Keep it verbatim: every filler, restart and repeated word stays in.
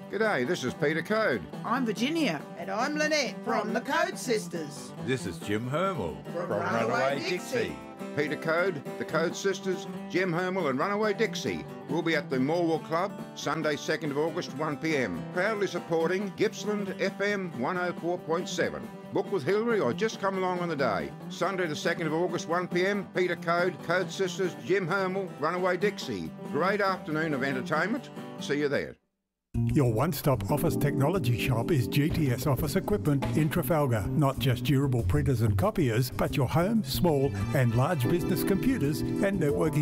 G'day, this is Peter Code. I'm Virginia. And I'm Lynette from the Code Sisters. This is Jim Hermel from, from Runaway Dixie. Peter Code, the Code Sisters, Jim Hermel and Runaway Dixie will be at the Morwell Club Sunday second of August one p m, proudly supporting Gippsland F M one oh four point seven. Book with Hillary or just come along on the day. Sunday the second of August one p m, Peter Code, Code Sisters, Jim Hermel, Runaway Dixie. Great afternoon of entertainment. See you there. Your one-stop office technology shop is G T S Office Equipment in Trafalgar. Not just durable printers and copiers, but your home, small and large business computers and networking